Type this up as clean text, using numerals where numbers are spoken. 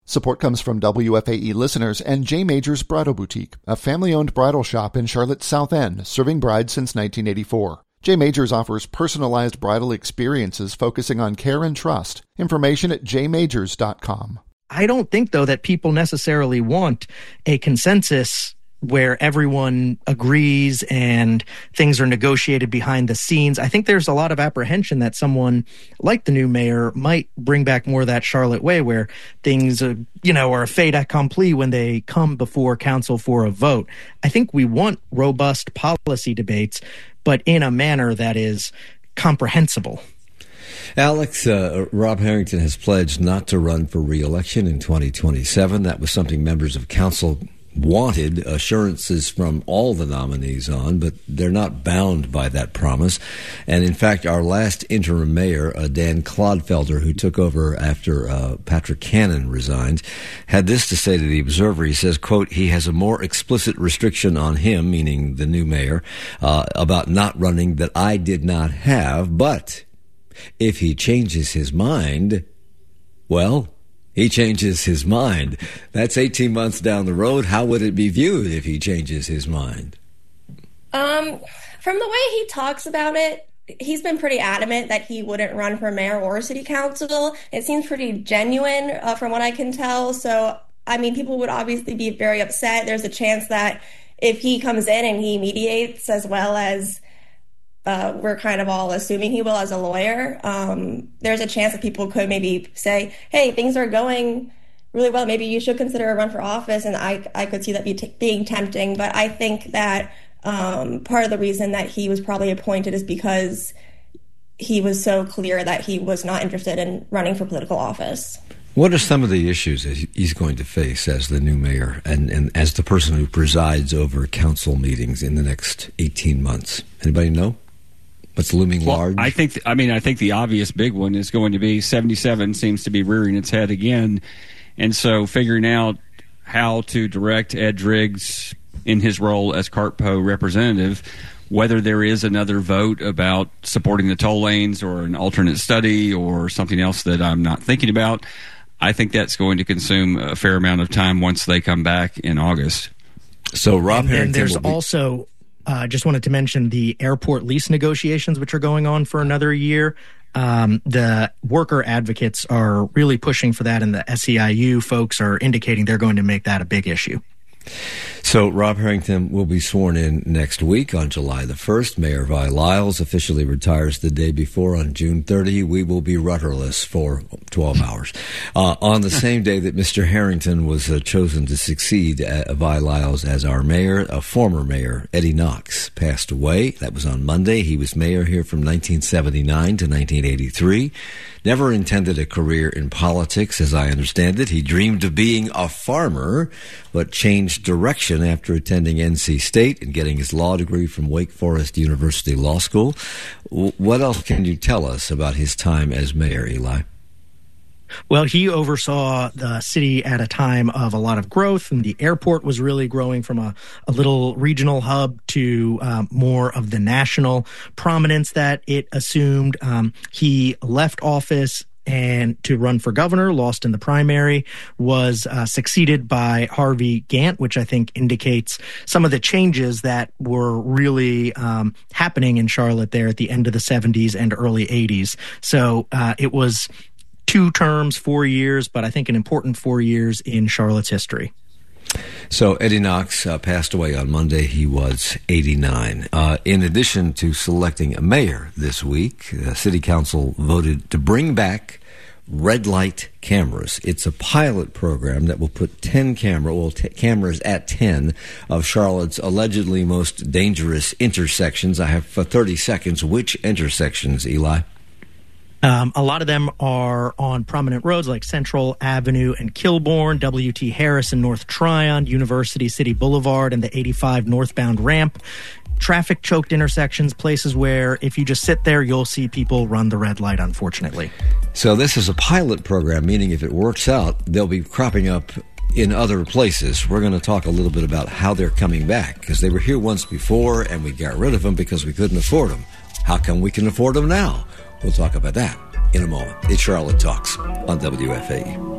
Support comes from WFAE listeners and J. Majors Bridal Boutique, a family-owned bridal shop in Charlotte's South End, serving brides since 1984. J. Majors offers personalized bridal experiences focusing on care and trust. Information at jmajors.com. I don't think, though, that people necessarily want a consensus where everyone agrees and things are negotiated behind the scenes. I think there's a lot of apprehension that someone like the new mayor might bring back more of that Charlotte way where things, are a fait accompli when they come before council for a vote. I think we want robust policy debates, but in a manner that is comprehensible. Alex, Rob Harrington has pledged not to run for re-election in 2027. That was something members of council wanted assurances from all the nominees on, but they're not bound by that promise. And in fact, our last interim mayor, Dan Clodfelder, who took over after Patrick Cannon resigned, had this to say to the Observer. He says, quote, he has a more explicit restriction on him, meaning the new mayor, about not running that I did not have. But if he changes his mind, well, he changes his mind. That's 18 months down the road. How would it be viewed if he changes his mind? From the way he talks about it, he's been pretty adamant that he wouldn't run for mayor or city council. It seems pretty genuine from what I can tell. So, people would obviously be very upset. There's a chance that if he comes in and he mediates as well as we're kind of all assuming he will as a lawyer, there's a chance that people could maybe say, hey, things are going really well. Maybe you should consider a run for office. And I could see that being tempting. But I think that part of the reason that he was probably appointed is because he was so clear that he was not interested in running for political office. What are some of the issues that he's going to face as the new mayor and as the person who presides over council meetings in the next 18 months? Anybody know? What's looming large? I think the obvious big one is going to be 77 seems to be rearing its head again. And so figuring out how to direct Ed Driggs in his role as CartPo representative, whether there is another vote about supporting the toll lanes or an alternate study or something else that I'm not thinking about, I think that's going to consume a fair amount of time once they come back in August. So Rob Harrington. And there's also... just wanted to mention the airport lease negotiations, which are going on for another year. The worker advocates are really pushing for that, and the SEIU folks are indicating they're going to make that a big issue. So Rob Harrington will be sworn in next week on July the 1st. Mayor Vi Lyles officially retires the day before on June 30. We will be rudderless for 12 hours. On the same day that Mr. Harrington was chosen to succeed Vi Lyles as our mayor, a former mayor, Eddie Knox, passed away. That was on Monday. He was mayor here from 1979 to 1983. Never intended a career in politics, as I understand it. He dreamed of being a farmer, but changed direction after attending NC State and getting his law degree from Wake Forest University Law School. What else can you tell us about his time as mayor, Eli? Well, he oversaw the city at a time of a lot of growth, and the airport was really growing from a little regional hub to more of the national prominence that it assumed. He left office and to run for governor, lost in the primary, was succeeded by Harvey Gantt, which I think indicates some of the changes that were really happening in Charlotte there at the end of the 70s and early 80s. So it was 2 terms, 4 years, but I think an important 4 years in Charlotte's history. So Eddie Knox passed away on Monday. He was 89. In addition to selecting a mayor this week, the City Council voted to bring back red light cameras. It's a pilot program that will put cameras at 10 of Charlotte's allegedly most dangerous intersections. I have for 30 seconds. Which intersections, Eli? A lot of them are on prominent roads like Central Avenue and Kilbourne, W.T. Harris and North Tryon, University City Boulevard, and the 85 northbound ramp. Traffic-choked intersections, places where if you just sit there, you'll see people run the red light, unfortunately. So this is a pilot program, meaning if it works out, they'll be cropping up in other places. We're going to talk a little bit about how they're coming back, because they were here once before, and we got rid of them because we couldn't afford them. How come we can afford them now? We'll talk about that in a moment. It's Charlotte Talks on WFAE.